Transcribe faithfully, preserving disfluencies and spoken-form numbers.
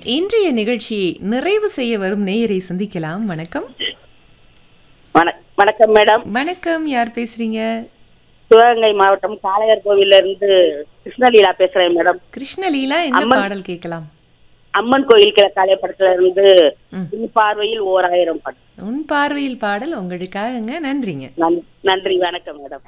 இன்றைய நிகழ்ச்சியை நிறைவு செய்ய வரும் நேயரை சந்திக்கலாம். வணக்கம். வணக்- வணக்கம் மேடம். வணக்கம். யார் பேசுறீங்க? சிவகங்கை மாவட்டம் காளையார் கோவில்ல இருந்து கிருஷ்ணலீலா பேசுறேன் மேடம். கிருஷ்ணலீலா, என்ன அம்மன் பாடல் கேட்கலாம்? அம்மன் கோயில் கிழக்காலே படத்துல இருந்து ம். உன் பார்வையில் ஓர் ஆயிரம் படம். உன் பார்வையில் பாடல் உங்களுக்காகங்க. நன்றிங்க. நன்- நன்றி, வணக்கம் மேடம்.